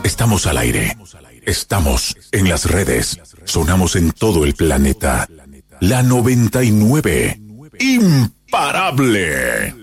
Estamos al aire. Estamos en las redes. Sonamos en todo el planeta. La 99. Imparable.